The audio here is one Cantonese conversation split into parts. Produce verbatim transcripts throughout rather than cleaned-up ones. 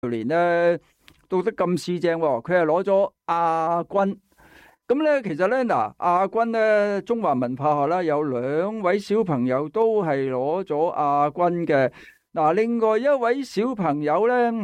年咧讀得咁市正，佢係攞咗亞軍。咁咧，其實咧嗱，亞軍咧，中華文化學啦，有兩位小朋友都係攞咗亞軍嘅。嗱，另外一位小朋友咧，誒，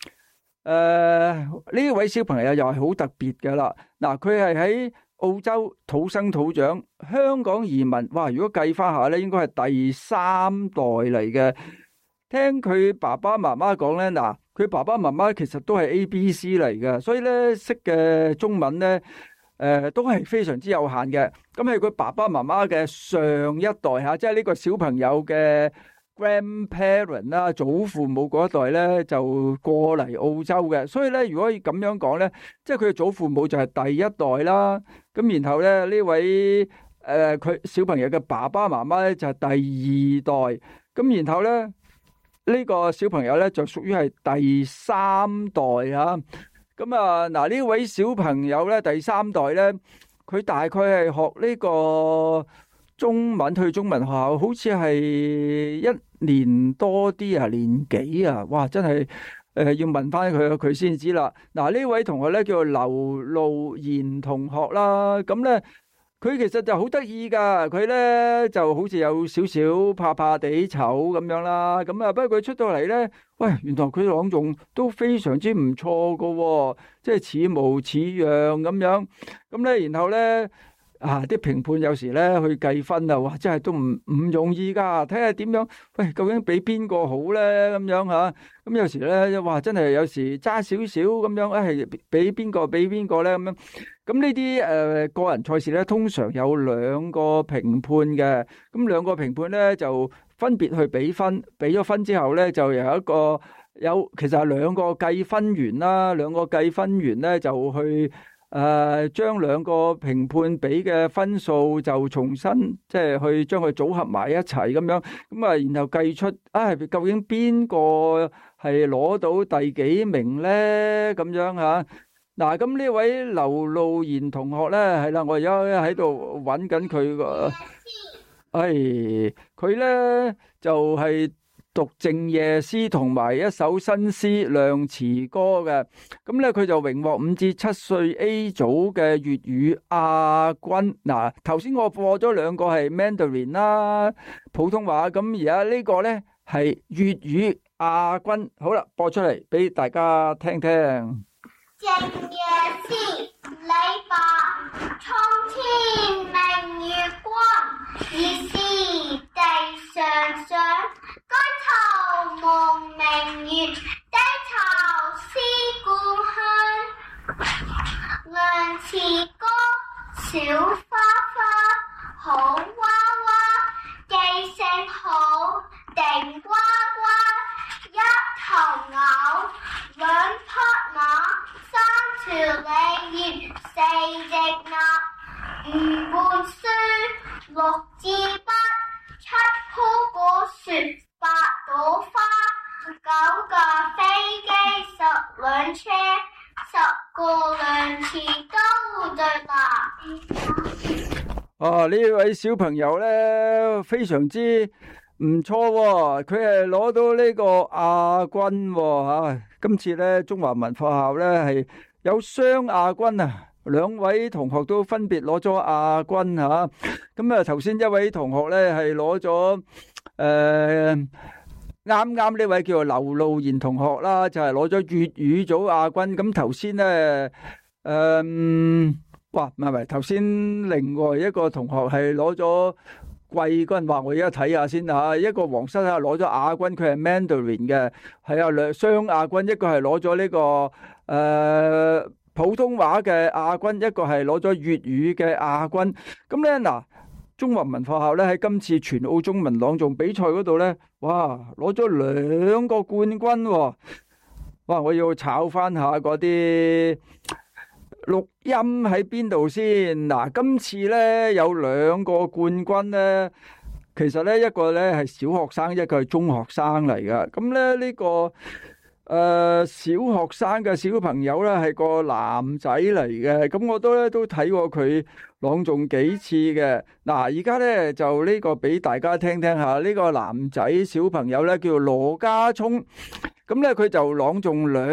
呢位小朋友又係好特別嘅啦。嗱，佢係喺澳洲土生土長，香港移民。哇，如果計翻下咧，應該係第三代嚟嘅。聽佢爸爸媽媽講咧，嗱，佢爸爸媽媽其實都係 A B C 嚟嘅，所以咧識嘅中文咧。誒、呃，都係非常之有限嘅。咁係佢爸爸媽媽嘅上一代吓，即係呢個小朋友嘅 grandparent 啦，祖父母嗰一代咧就過嚟澳洲嘅。所以咧，如果咁樣講咧，即係佢嘅祖父母就係第一代啦。咁然後咧呢位誒佢、呃、小朋友嘅爸爸媽媽咧就係第二代。咁然後咧呢、呢個小朋友咧就屬於係第三代啊。咁啊，嗱，呢位小朋友咧，第三代咧，佢大概係學呢個中文，去中文學校，好似係一年多啲啊，年幾啊，哇，真係誒、呃、要問翻佢佢先知啦。嗱，呢位同學咧叫做劉露賢同學啦，咁咧。佢其實就好得意噶，佢咧就好似有少少怕怕地醜咁樣啦。咁啊，不過佢出到嚟咧，喂，原來佢朗誦都非常之唔錯噶，即係似模似樣咁樣。咁咧，然後咧啊，啲評判有時咧去計分啊，哇，真係都唔唔容易噶。睇下點樣，喂，究竟俾邊個好咧？咁樣吓，咁有時咧，哇，真係有時揸少少咁樣，誒，俾邊個俾邊個咧咁樣。咁呢啲誒個人賽事咧，通常有兩個評判嘅，咁兩個評判咧就分別去俾分，俾咗分之後咧就有一個有，其實係兩個計分員啦，兩個計分員咧就去誒將兩個評判俾嘅分數就重新即係去將佢組合埋一齊咁樣，咁啊然後計出啊究竟邊個係攞到第幾名咧咁樣嚇。嗱，咁呢位劉露賢同學咧，係啦，我而家喺度揾緊佢個，係佢咧就係讀靜夜思同埋一首新詩量詞歌嘅，咁咧佢就榮獲五至七歲 A 組嘅粵語亞軍。嗱，頭先我播咗兩個係 Mandarin 啦，普通話，咁而家呢個咧係粵語亞軍。好啦，播出嚟俾大家聽聽。 靜夜思，李白。蒼天明月光，疑是地上霜。舉頭望明月，低頭思故鄉。量詞歌，小花花，好娃娃，記性好，定呱呱。一頭牛，兩匹馬，三條鯉魚，四隻鴨，五本書，六支筆，七棵果樹，八朵花，九架飛機，十輛車，十個量詞都對答。 啊！呢位小朋友咧非常之唔錯喎，佢係攞到呢個亞軍喎嚇。今次咧中華文化校咧係有雙亞軍啊，兩位同學都分別攞咗亞軍嚇。咁啊頭先一位同學咧係攞咗誒啱啱呢位叫做劉露賢同學啦，就係攞咗粵語組亞軍。咁頭先咧誒哇唔係唔係頭先另外一個同學係攞咗季軍，話我而家睇下先吓，一個皇室啊攞咗亞軍，佢係 Mandarin 嘅，係啊兩雙亞軍，一個係攞咗呢個誒、呃、普通話嘅亞軍，一個係攞咗粵語嘅亞軍。咁咧嗱，中華文化校咧喺今次全澳中文朗誦比賽嗰度咧，哇攞咗兩個冠軍喎！哇，我要炒翻下嗰啲錄音喺邊度先？嗱，今次咧有兩個冠軍咧，其實咧一個咧係小學生，一個係中學生嚟噶。咁咧呢個誒、呃、小學生嘅小朋友咧係個男仔嚟嘅，咁我都咧都睇過佢朗誦幾次嘅。嗱，而家咧就呢個俾大家聽聽下，呢個男仔小朋友咧叫羅家聰，咁咧佢就朗誦兩